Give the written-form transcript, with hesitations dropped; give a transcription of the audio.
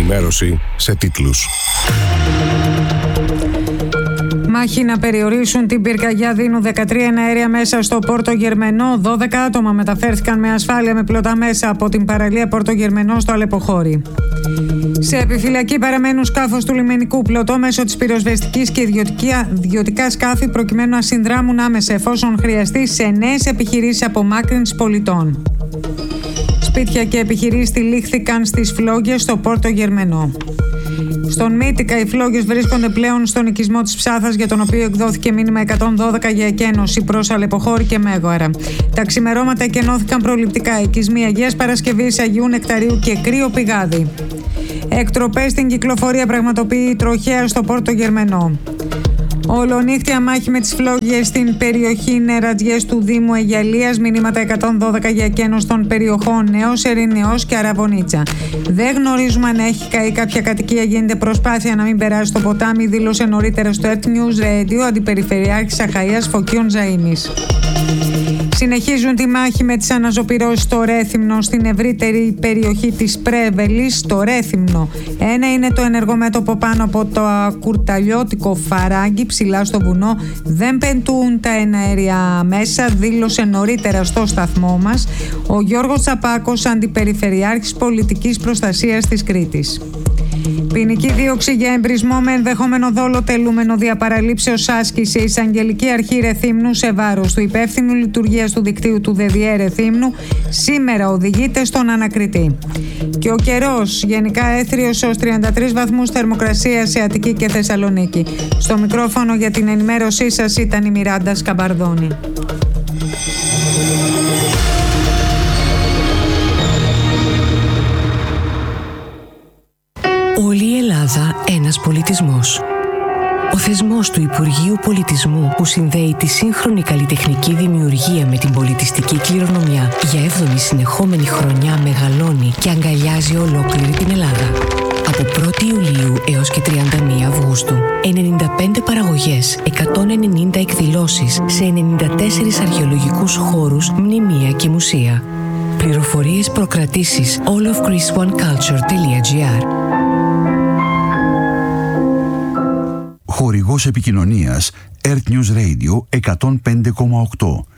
ενημέρωση σε τίτλους. Μάχη να περιορίσουν την πυρκαγιά, δίνουν 13 εναέρια μέσα στο Πόρτο Γερμενό. 12 άτομα μεταφέρθηκαν με ασφάλεια με πλωτά μέσα από την παραλία Πόρτο Γερμενό στο Αλεποχώρι. Σε επιφυλακή παραμένουν σκάφος του λιμενικού πλωτό μέσω της πυροσβεστικής και ιδιωτικά σκάφη προκειμένου να συνδράμουν άμεσα εφόσον χρειαστεί σε νέες επιχειρήσεις απομάκρυνσης πολιτών. Σπίτια και επιχειρήσεις τυλίχθηκαν στις φλόγες στο Πόρτο Γερμενό. Στον Μύτικα οι φλόγες βρίσκονται πλέον στον οικισμό της Ψάθας, για τον οποίο εκδόθηκε μήνυμα 112 για εκένωση προς Αλεποχώρι και Μέγορα. Τα ξημερώματα εκενώθηκαν προληπτικά. Οικισμοί Αγίας Παρασκευής, Αγίου Νεκταρίου και Κρύο Πηγάδι. Εκτροπές στην κυκλοφορία πραγματοποιεί η τροχέα στο Πόρτο Γερμενό. Ολονύχτια μάχη με τις φλόγες στην περιοχή Νερατζιές του Δήμου Αιγιαλίας. Μηνύματα 112 για εκένωση των περιοχών Νέος Ερηνεός και Αραβωνίτσα. Δεν γνωρίζουμε αν έχει καεί κάποια κατοικία. Γίνεται προσπάθεια να μην περάσει το ποτάμι, δήλωσε νωρίτερα στο Earth News Radio αντιπεριφερειάρχης Αχαΐας Φωκίων Ζαΐμης. Συνεχίζουν τη μάχη με τις αναζωπυρώσεις στο Ρέθυμνο, στην ευρύτερη περιοχή της Πρέβελης, στο Ρέθυμνο. Ένα είναι το ενεργομέτωπο πάνω από το κουρταλιώτικο φαράγγι ψηλά στο βουνό. Δεν πεντούν τα εναέρια μέσα, δήλωσε νωρίτερα στο σταθμό μας ο Γιώργος Τσαπάκος, αντιπεριφερειάρχης πολιτικής προστασίας της Κρήτης. Ποινική δίωξη για εμπρισμό με ενδεχόμενο δόλο τελούμενο διαπαραλήψεως άσκησε η Εισαγγελική Αρχή Ρεθύμνου σε βάρος του υπεύθυνου λειτουργίας του δικτύου του ΔΔΕ Ρεθύμνου. Σήμερα οδηγείται στον ανακριτή. Και ο καιρός γενικά έθριος ως 33 βαθμούς θερμοκρασία σε Αττική και Θεσσαλονίκη. Στο μικρόφωνο για την ενημέρωσή σας ήταν η Μιράντα Σκαμπαρδόνη. Όλη η Ελλάδα ένας πολιτισμός. Ο θεσμός του Υπουργείου Πολιτισμού που συνδέει τη σύγχρονη καλλιτεχνική δημιουργία με την πολιτιστική κληρονομιά για 7η συνεχόμενη χρονιά μεγαλώνει και αγκαλιάζει ολόκληρη την Ελλάδα. Από 1η Ιουλίου έως και 31 Αυγούστου, 95 παραγωγές, 190 εκδηλώσεις σε 94 αρχαιολογικούς χώρους, μνημεία και μουσεία. Πληροφορίες, προκρατήσεις allofgreeceoneculture.gr. Χορηγός επικοινωνίας Earth News Radio 105,8.